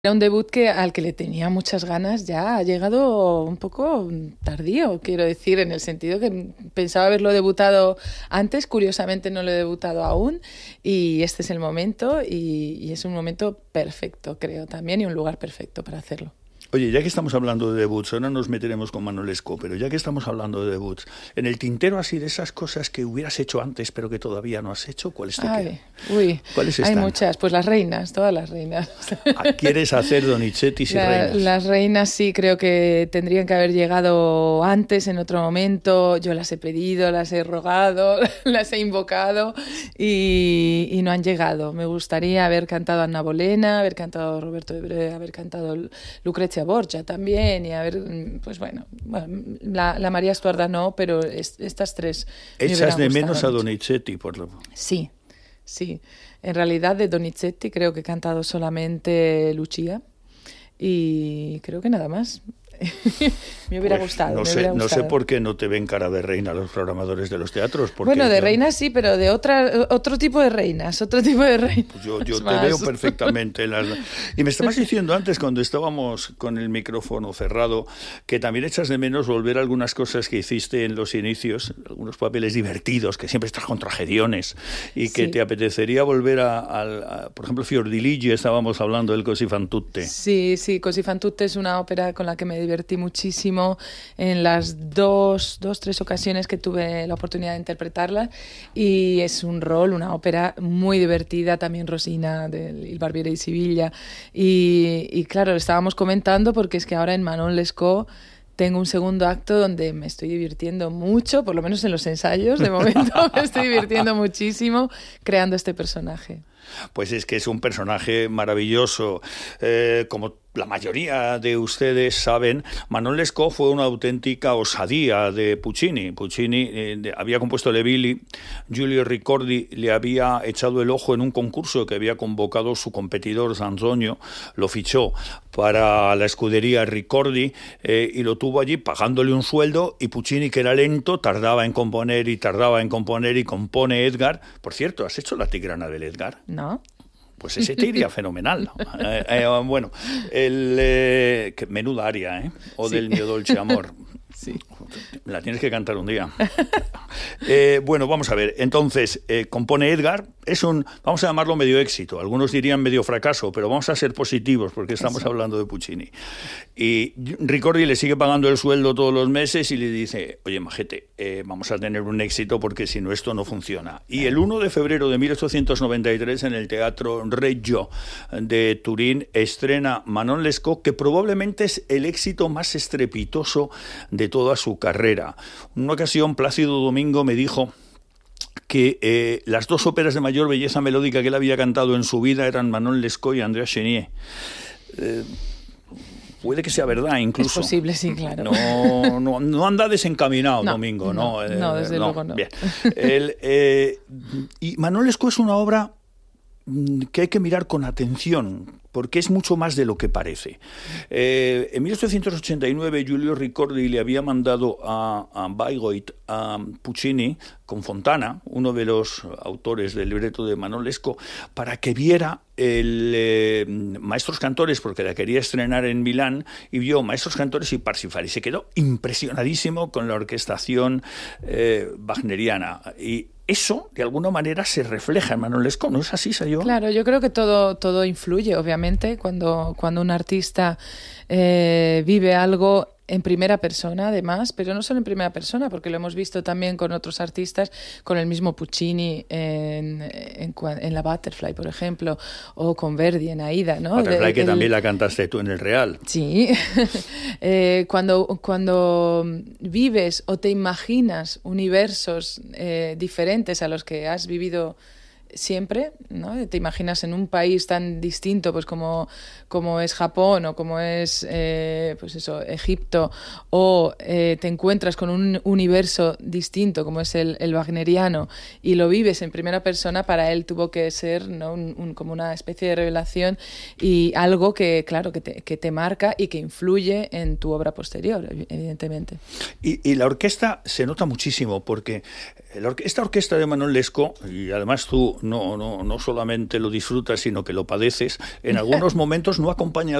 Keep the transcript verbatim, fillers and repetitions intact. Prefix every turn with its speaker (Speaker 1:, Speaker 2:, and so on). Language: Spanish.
Speaker 1: Era un debut que, al que le tenía muchas ganas, ya ha llegado un poco tardío, quiero decir, en el sentido que pensaba haberlo debutado antes, curiosamente no lo he debutado aún, y este es el momento, y, y es un momento perfecto, creo, también, y un lugar perfecto para hacerlo.
Speaker 2: Oye, ya que estamos hablando de debuts, ahora nos meteremos con Manuel Esco, pero ya que estamos hablando de debuts, en el tintero así de esas cosas que hubieras hecho antes pero que todavía no has hecho, ¿cuáles te
Speaker 1: Ay,
Speaker 2: quedan?
Speaker 1: Uy,
Speaker 2: ¿Cuáles
Speaker 1: hay
Speaker 2: están?
Speaker 1: muchas, pues las reinas, todas las reinas.
Speaker 2: ¿Quieres hacer Donizettis y
Speaker 1: La,
Speaker 2: reinas?
Speaker 1: Las reinas sí, creo que tendrían que haber llegado antes, en otro momento. Yo las he pedido, las he rogado, las he invocado y, y no han llegado. Me gustaría haber cantado Anna Bolena, haber cantado Roberto de Breu, haber cantado Lucrezia Borgia también y haber, pues bueno, bueno la, la María Estuarda no, pero es, estas tres me
Speaker 2: ¿Echas de
Speaker 1: hubieran
Speaker 2: menos a
Speaker 1: gustado mucho.
Speaker 2: Donizetti? Por lo...
Speaker 1: Sí, sí. En realidad de Donizetti creo que he cantado solamente Lucia y creo que nada más. me hubiera
Speaker 2: Pues
Speaker 1: gustado.
Speaker 2: No
Speaker 1: me
Speaker 2: sé,
Speaker 1: hubiera
Speaker 2: no
Speaker 1: gustado.
Speaker 2: sé por qué no te ven cara de reina los programadores de los teatros. Porque
Speaker 1: Bueno, de
Speaker 2: yo,
Speaker 1: reinas sí, pero de otra, otro tipo de reinas, otro tipo de reinas.
Speaker 2: Pues yo yo te
Speaker 1: más.
Speaker 2: veo perfectamente. Las... Y me estabas diciendo antes, cuando estábamos con el micrófono cerrado, que también echas de menos volver a algunas cosas que hiciste en los inicios, algunos papeles divertidos, que siempre estás con tragediones, y que
Speaker 1: Sí.
Speaker 2: te apetecería volver a, a, a por ejemplo, Fiordiligi, estábamos hablando del Così fan tutte.
Speaker 1: Sí, sí, Così fan tutte es una ópera con la que me divertí muchísimo en las dos, dos, tres ocasiones que tuve la oportunidad de interpretarla y es un rol, una ópera muy divertida, también Rosina del Il Barbiere di Siviglia y, y claro, lo estábamos comentando porque es que ahora en Manon Lescaut tengo un segundo acto donde me estoy divirtiendo mucho, por lo menos en los ensayos, de momento me estoy divirtiendo muchísimo creando este personaje.
Speaker 2: Pues es que es un personaje maravilloso, eh, como la mayoría de ustedes saben. Manon Lescaut fue una auténtica osadía de Puccini. Puccini eh, de, había compuesto Le Billy, Giulio Ricordi le había echado el ojo en un concurso que había convocado su competidor Zanzogno, lo fichó para la escudería Ricordi eh, y lo tuvo allí pagándole un sueldo, y Puccini, que era lento, tardaba en componer y tardaba en componer y compone Edgar. Por cierto, ¿has hecho La Tigrana del Edgar?
Speaker 1: ¿No?
Speaker 2: Pues ese te iría fenomenal. Eh, eh, bueno, el eh, que, menuda aria, ¿eh? O sí. Del Mio Dolce Amor.
Speaker 1: Sí.
Speaker 2: Me la tienes que cantar un día. Eh, bueno, vamos a ver. Entonces, eh, compone Edgar. Es un, vamos a llamarlo medio éxito. Algunos dirían medio fracaso, pero vamos a ser positivos porque estamos Eso. hablando de Puccini. Y Ricordi le sigue pagando el sueldo todos los meses y le dice: oye, majete, eh, vamos a tener un éxito porque si no esto no funciona. Y el uno de febrero de mil ochocientos noventa y tres en el Teatro Regio de Turín estrena Manon Lescaut, que probablemente es el éxito más estrepitoso de toda su carrera. En una ocasión, Plácido Domingo me dijo que eh, las dos óperas de mayor belleza melódica que él había cantado en su vida eran Manon Lescaut y Andrea Chenier. Eh, puede que sea verdad, incluso.
Speaker 1: Es posible, sí, claro.
Speaker 2: No, no, no anda desencaminado,
Speaker 1: no,
Speaker 2: Domingo. No,
Speaker 1: no, no desde
Speaker 2: eh, no,
Speaker 1: luego no.
Speaker 2: Bien. El, eh, y Manon Lescaut es una obra que hay que mirar con atención, porque es mucho más de lo que parece. Eh, en mil ochocientos ochenta y nueve Giulio Ricordi le había mandado a, a Bayreuth a Puccini con Fontana, uno de los autores del libreto de Manon Lescaut, para que viera el eh, Maestros Cantores, porque la quería estrenar en Milán, y vio Maestros Cantores y Parsifal, y se quedó impresionadísimo con la orquestación eh, wagneriana. Y eso, de alguna manera, se refleja en Manon Lescaut, ¿no es así, Sayo?
Speaker 1: Claro, yo creo que todo, todo influye, obviamente, cuando, cuando un artista eh, vive algo en primera persona, además, pero no solo en primera persona, porque lo hemos visto también con otros artistas, con el mismo Puccini en, en, en la Butterfly, por ejemplo, o con Verdi en Aida, ¿no?
Speaker 2: Butterfly,
Speaker 1: de,
Speaker 2: que
Speaker 1: el,
Speaker 2: también la cantaste tú en el Real.
Speaker 1: Sí. eh, cuando, cuando vives o te imaginas universos eh, diferentes a los que has vivido siempre, ¿no? Te imaginas en un país tan distinto, pues como, como es Japón o como es eh, pues eso, Egipto, o eh, te encuentras con un universo distinto como es el, el wagneriano y lo vives en primera persona. Para él tuvo que ser, ¿no? un, un, como una especie de revelación y algo que, claro, que te, que te marca y que influye en tu obra posterior, evidentemente.
Speaker 2: Y, y la orquesta se nota muchísimo porque la orque- esta orquesta de Manon Lescaut, y además tú no, no, no solamente lo disfrutas, sino que lo padeces, en algunos momentos no acompaña